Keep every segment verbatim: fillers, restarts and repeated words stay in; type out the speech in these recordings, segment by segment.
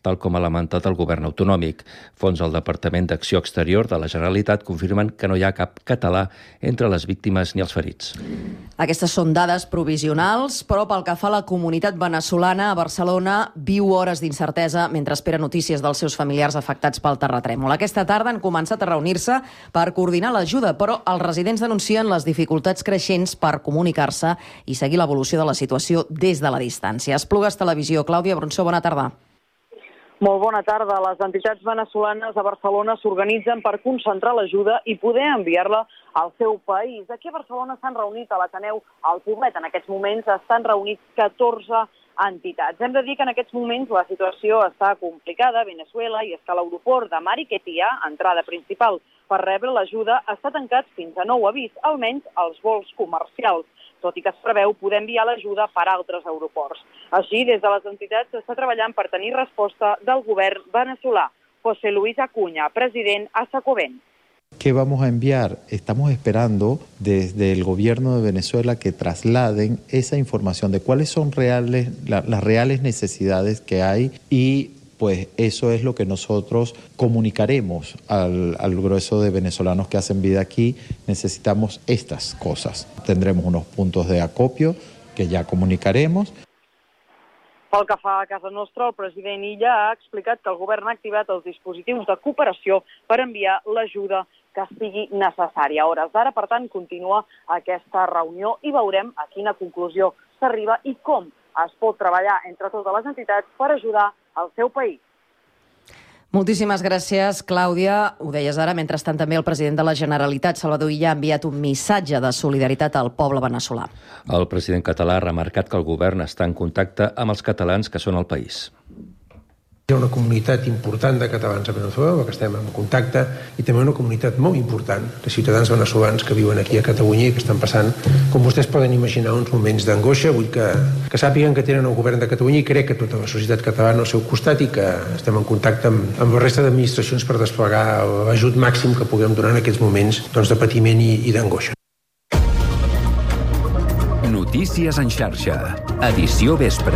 tal com ha lamentat el govern autonòmic. Fons del Departament d'Acció Exterior de la Generalitat confirmen que no hi ha cap català entre les víctimes ni els ferits. Aquestes són dades provisionals, però pel que fa a la comunitat veneçolana, a Barcelona viu hores d'incertesa mentre espera notícies dels seus familiars afectats pel terratrèmol. Aquesta tarda han començat a reunir-se per coordinar l'ajuda, però els residents denuncien les dificultats creixents per comunicar-se i seguir l'evolució de la situació des de la distància. Esplugues Televisió. Clàudia Bronsó, bona tarda. Molt bona tarda. Les entitats veneçolanes a Barcelona s'organitzen per concentrar l'ajuda i poder enviar-la al seu país. Aquí a Barcelona s'han reunit a l'Ateneu al Poblet. En aquests moments estan reunits catorze entitats. Hem de dir que en aquests moments la situació està complicada a Veneçuela i és que l'aeroport de Mariquetía, entrada principal per rebre l'ajuda, està tancat fins a nou avís, almenys els vols comercials, tot i que es preveu poder enviar l'ajuda per altres aeroports. Així, des de les entitats s'està treballant per tenir resposta del govern veneçolà. José Luis Acuña, president a Sacovent. ¿Qué vamos a enviar? Estamos esperando desde el gobierno de Venezuela que trasladen esa información de cuáles son reales, la, las reales necesidades que hay y pues eso es lo que nosotros comunicaremos al, al grueso de venezolanos que hacen vida aquí. Necesitamos estas cosas. Tendremos unos puntos de acopio que ya comunicaremos. Pel que fa a casa nostra, el president Illa ha explicat que el govern ha activat els dispositius de cooperació per enviar l'ajuda que sigui necessària. A hores d'ara, per tant, continua aquesta reunió i veurem a quina conclusió s'arriba i com es pot treballar entre totes les entitats per ajudar al seu país. Moltíssimes gràcies, Clàudia. Ho deies ara. Mentrestant, també el president de la Generalitat, Salvador Illa, ha enviat un missatge de solidaritat al poble veneçolà. El president català ha remarcat que el govern està en contacte amb els catalans que són al país. Hi ha una comunitat important de catalans a Veneçuela, que estem en contacte, i també una comunitat molt important de ciutadans veneçolans que viuen aquí a Catalunya i que estan passant, com vostès poden imaginar, uns moments d'angoixa. Vull que, que sàpiguen que tenen el govern de Catalunya i crec que tota la societat catalana al seu costat i que estem en contacte amb, amb la resta d'administracions per desplegar l'ajut màxim que puguem donar en aquests moments doncs, de patiment i, i d'angoixa. Notícies en xarxa. Edició vespre.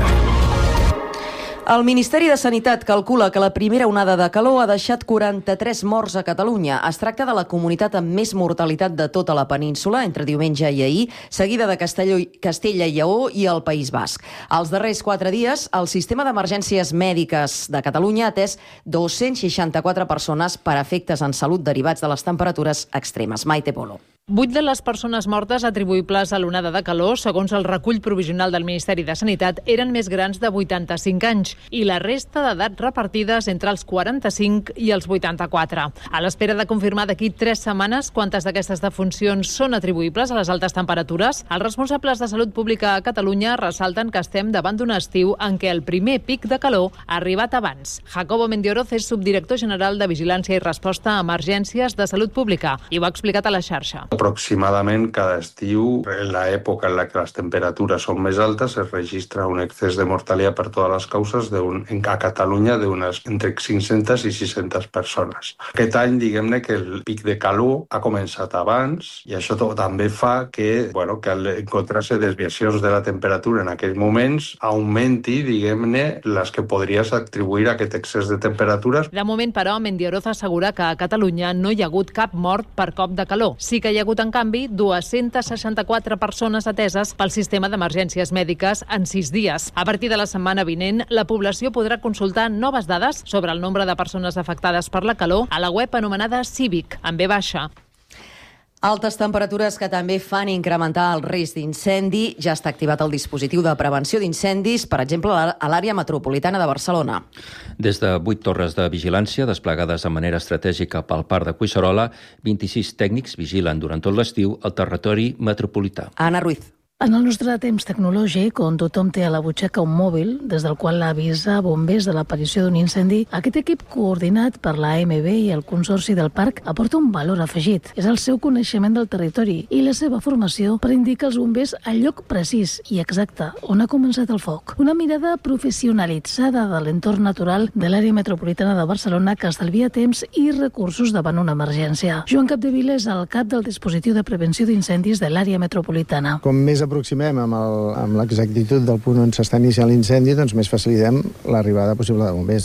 El Ministeri de Sanitat calcula que la primera onada de calor ha deixat quaranta-tres morts a Catalunya. Es tracta de la comunitat amb més mortalitat de tota la península, entre diumenge i ahir, seguida de Castelló, Castella i Lleó i el País Basc. Els darrers quatre dies, el sistema d'emergències mèdiques de Catalunya ha atès dos-cents seixanta-quatre persones per efectes en salut derivats de les temperatures extremes. Maite Polo. Vuit de les persones mortes atribuïbles a l'onada de calor, segons el recull provisional del Ministeri de Sanitat, eren més grans de vuitanta-cinc anys i la resta d'edat repartides entre els quaranta-cinc i els vuitanta-quatre. A l'espera de confirmar d'aquí tres setmanes quantes d'aquestes defuncions són atribuïbles a les altes temperatures, els responsables de Salut Pública a Catalunya ressalten que estem davant d'un estiu en què el primer pic de calor ha arribat abans. Jacobo Mendioroz és subdirector general de Vigilància i Resposta a Emergències de Salut Pública i ho ha explicat a la xarxa. Aproximadament cada estiu, en l'època en la que les temperatures són més altes, es registra un excés de mortalitat per totes les causes de un, a Catalunya d'unes entre cinc-centes i sis-centes persones. Aquest any, diguem-ne que el pic de calor ha començat abans i això també fa que, bueno, que al encontrar-se desviacions de la temperatura en aquells moments augmenti, diguem-ne, les que podries atribuir a aquest excés de temperatures. De moment, però, Mendioroz assegura que a Catalunya no hi ha hagut cap mort per cop de calor. Sí que hi ha hagut, en canvi, dues-centes seixanta-quatre persones ateses pel sistema d'emergències mèdiques en sis dies. A partir de la setmana vinent, la població podrà consultar noves dades sobre el nombre de persones afectades per la calor a la web anomenada Cívic, en ve baixa. Altes temperatures que també fan incrementar el risc d'incendi. Ja està activat el dispositiu de prevenció d'incendis, per exemple, a l'àrea metropolitana de Barcelona. Des de vuit torres de vigilància desplegades de manera estratègica pel Parc de Collserola, vint-i-sis tècnics vigilen durant tot l'estiu el territori metropolità. Anna Ruiz. En el nostre temps tecnològic, on tothom té a la butxaca un mòbil, des del qual avisa bombers de l'aparició d'un incendi, aquest equip coordinat per l'A M B i el Consorci del Parc aporta un valor afegit. És el seu coneixement del territori i la seva formació per indicar als bombers el lloc precís i exacte on ha començat el foc. Una mirada professionalitzada de l'entorn natural de l'àrea metropolitana de Barcelona que estalvia temps i recursos davant una emergència. Joan Capdevila és el cap del dispositiu de prevenció d'incendis de l'àrea metropolitana. Com més aproximem amb, el, amb l'exactitud del punt on s'està iniciant l'incendi, doncs més facilitem l'arribada possible de bombers.